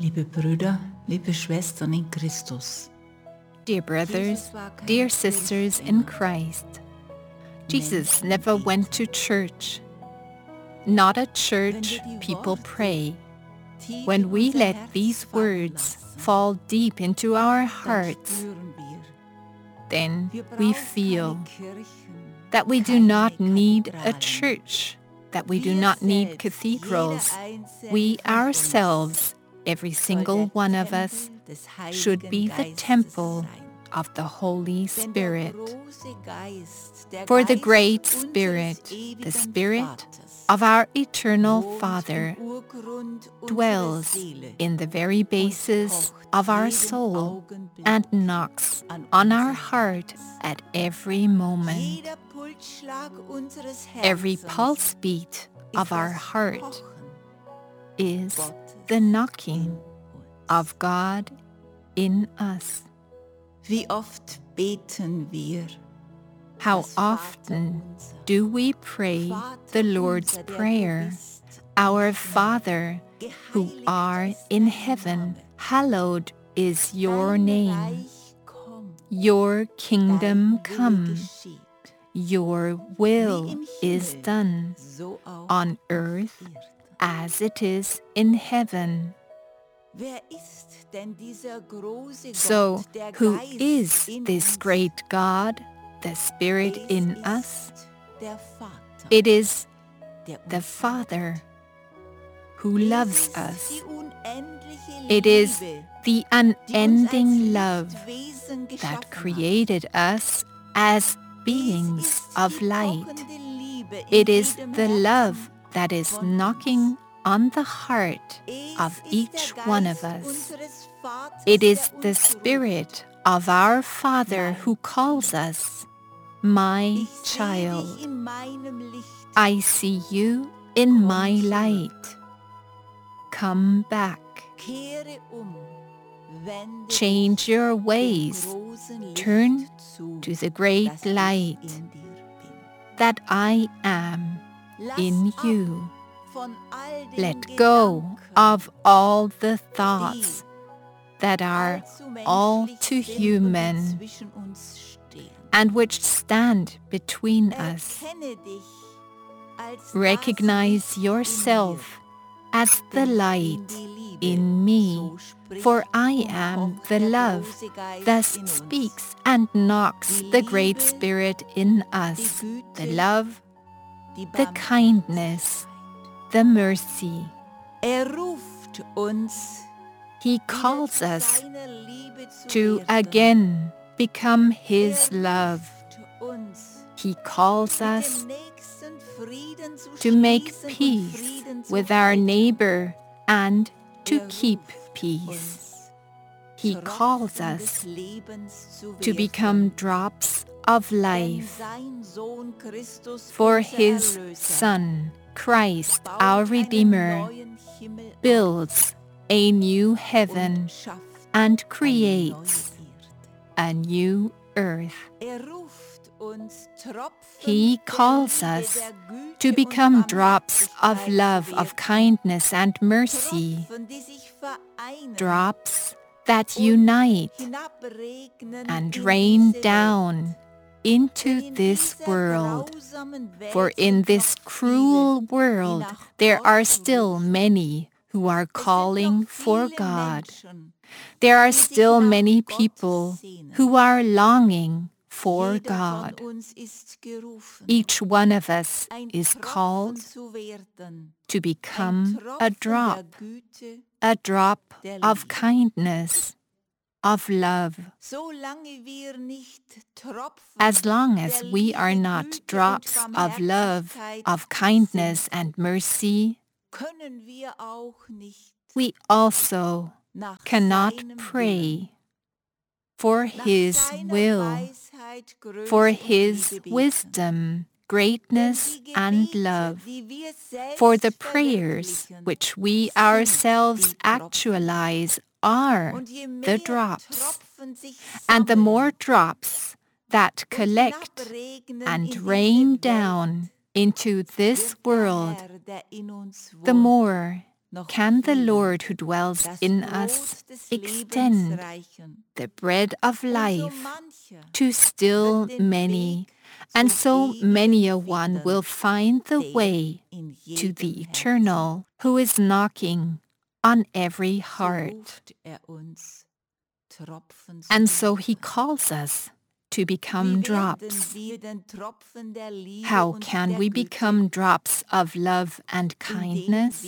Liebe Brüder, liebe Schwestern in Christus. Dear brothers, dear sisters in Christ, Jesus never went to church. Not at church people pray. When we let these words fall deep into our hearts, then we feel that we do not need a church, that we do not need cathedrals. We ourselves, every single one of us, should be the temple of the Holy Spirit. For the great Spirit, the Spirit of our eternal Father, dwells in the very basis of our soul and knocks on our heart at every moment. Every pulse beat of our heart is the knocking of God in us. Wie oft beten wir? How often do we pray the Lord's Prayer? Our Father, who art in heaven, hallowed is your name. Your kingdom come. Your will is done on earth as it is in heaven. So, who is this great God, the Spirit in us? It is the Father who loves us. It is the unending love that created us as beings of light. It is the love that is knocking on the heart of each one of us. It is the Spirit of our Father who calls us, my child. I see you in my light. Come back. Change your ways. Turn to the great light that I am in you. Let go of all the thoughts that are all too human and which stand between us. Recognize yourself as the light in me, for I am the love. Thus speaks and knocks the great Spirit in us, the love, the kindness, the mercy. He calls us to again become His love. He calls us to make peace with our neighbor and to keep peace. He calls us to become drops of life. For His Son, Christ, our Redeemer, builds a new heaven and creates a new earth. He calls us to become drops of love, of kindness and mercy, drops that unite and rain down into this world. For in this cruel world there are still many who are calling for God. There are still many people who are longing for God. Each one of us is called to become a drop of kindness, of love. As long as we are not drops of love, of kindness and mercy, we also cannot pray for His will, for His wisdom, greatness and love, for the prayers which we ourselves actualize are the drops, and the more drops that collect and rain down into this world, the more can the Lord who dwells in us extend the bread of life to still many, and so many a one will find the way to the eternal, who is knocking on every heart. And so he calls us to become drops. How can we become drops of love and kindness?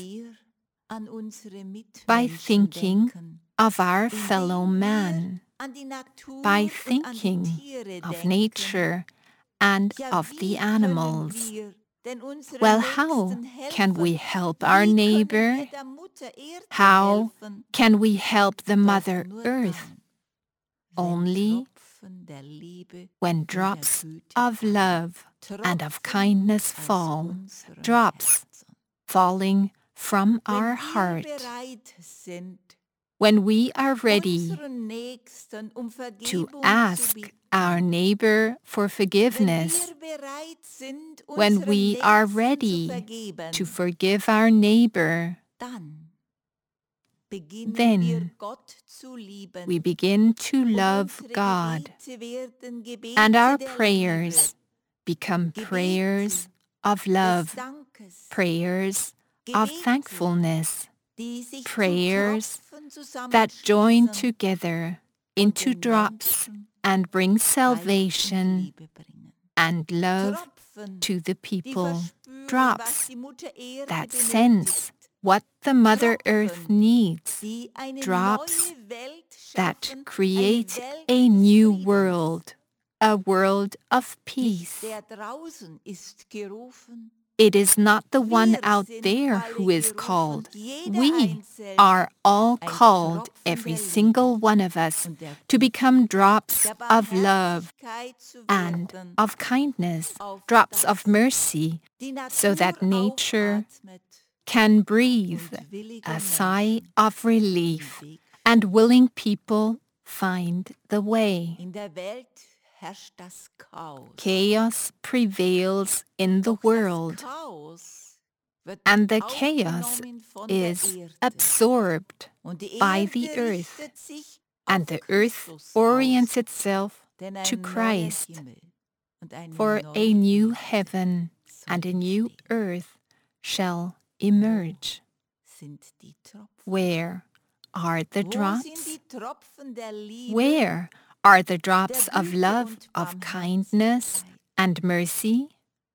By thinking of our fellow man, by thinking of nature and of the animals. Well, how can we help our neighbor? How can we help the Mother Earth? Only when drops of love and of kindness fall, drops falling from our heart. When we are ready to ask our neighbor for forgiveness, when we are ready to forgive our neighbor, then we begin to love God, and our prayers become prayers of love, prayers of thankfulness, prayers that join together into drops and bring salvation and love to the people, drops that sense what the Mother Earth needs, drops that create a new world, a world of peace. It is not the one out there who is called. We are all called, every single one of us, to become drops of love and of kindness, drops of mercy, so that nature can breathe a sigh of relief and willing people find the way. Chaos prevails in the world, and the chaos is absorbed by the earth, and the earth orients itself to Christ, for a new heaven and a new earth shall emerge. Where are the drops? Where are the drops of love, of kindness and mercy?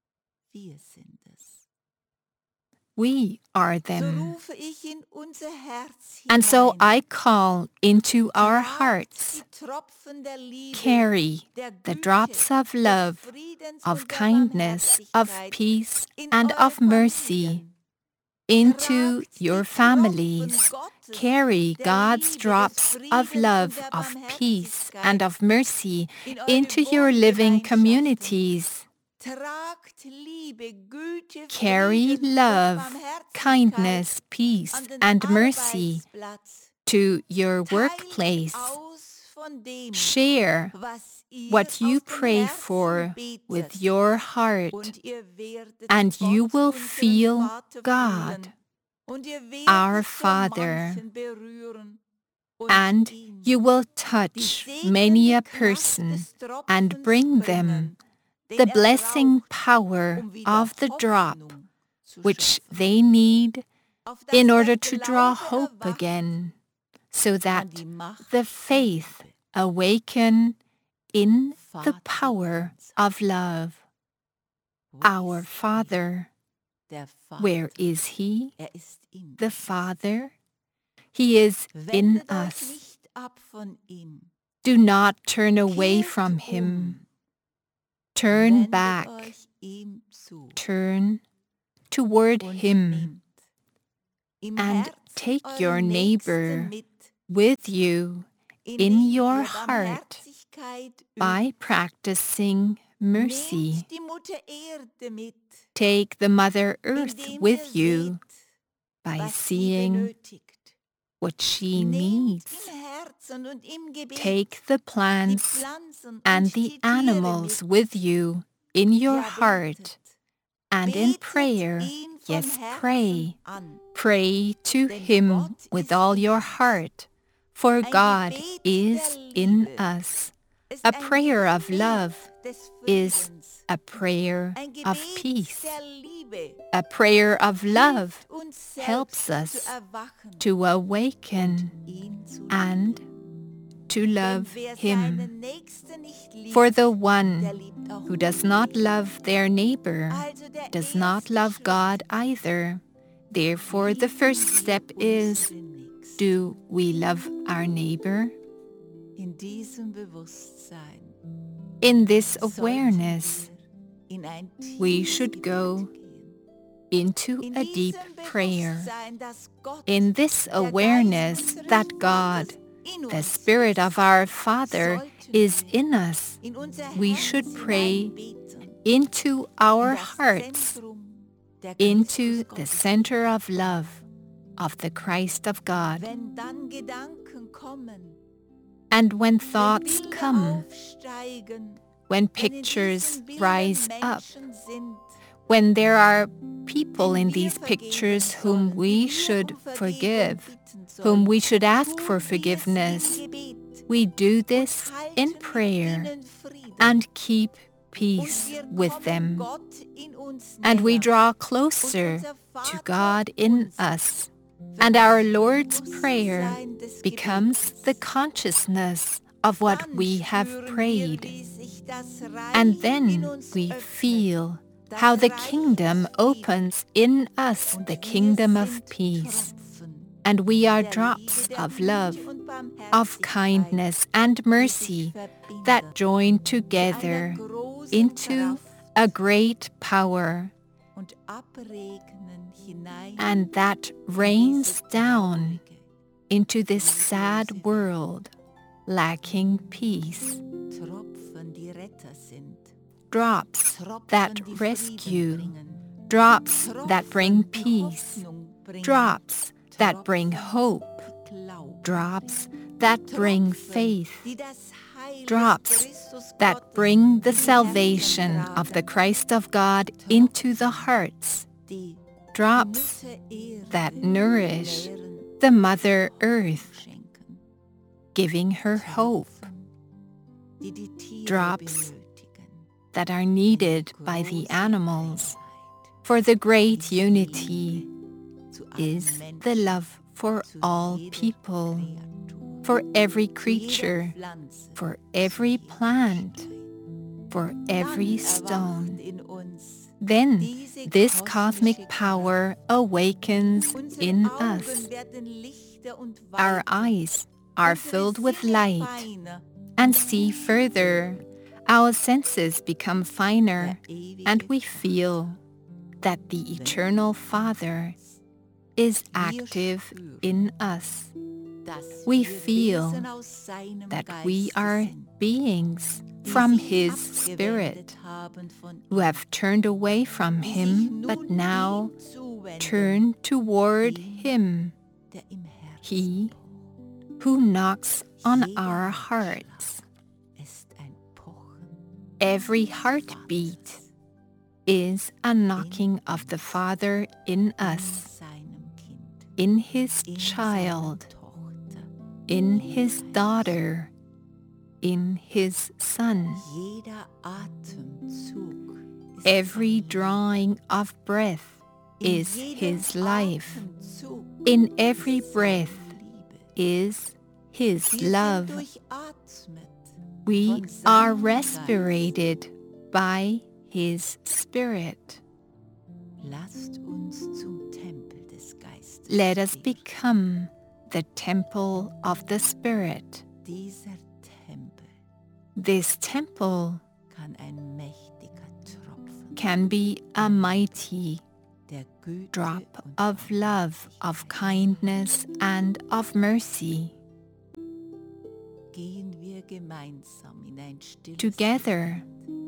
We are them. And so I call into our hearts, carry the drops of love, of kindness, of peace, and of mercy into your families. Carry God's drops of love, of peace, and of mercy into your living communities. Carry love, kindness, peace, and mercy to your workplace. Share what you pray for with your heart, and you will feel God, our Father, and you will touch many a person and bring them the blessing power of the drop which they need in order to draw hope again, so that the faith awaken in the power of love. Our Father, where is He? The Father? He is in us. Do not turn away from Him. Turn back. Turn toward Him. And take your neighbor with you in your heart by practicing mercy. Take the Mother Earth with you by seeing what she needs. Take the plants and the animals with you in your heart and in prayer Yes, pray. Pray to Him with all your heart, for God is in us. A prayer of love is a prayer of peace. A prayer of love helps us to awaken and to love Him. For the one who does not love their neighbor does not love God either. Therefore, the first step is, do we love our neighbor? In this awareness, we should go into a deep prayer. In this awareness that God, the Spirit of our Father, is in us, we should pray into our hearts, into the center of love of the Christ of God. And when thoughts come, when pictures rise up, when there are people in these pictures whom we should forgive, whom we should ask for forgiveness, we do this in prayer and keep peace with them. And we draw closer to God in us. And our Lord's Prayer becomes the consciousness of what we have prayed. And then we feel how the kingdom opens in us, the kingdom of peace. And we are drops of love, of kindness and mercy that join together into a great power, and that rains down into this sad world lacking peace. Drops that rescue, drops that bring peace, drops that bring hope, drops that bring faith, drops that bring the salvation of the Christ of God into the hearts, drops that nourish the Mother Earth, giving her hope, drops that are needed by the animals, for the great unity is the love for all people, for every creature, for every plant, for every stone. Then this cosmic power awakens in us. Our eyes are filled with light and see further. Our senses become finer, and we feel that the Eternal Father is active in us. We feel that we are beings from His Spirit, who have turned away from Him, but now turn toward Him, He who knocks on our hearts. Every heartbeat is a knocking of the Father in us, in His child, in His daughter, in His Son. Every drawing of breath is His life. In every breath is His love. We are respirated by His Spirit. Let us become the temple of the Spirit. This temple can be a mighty drop of love, of kindness, and of mercy. Together,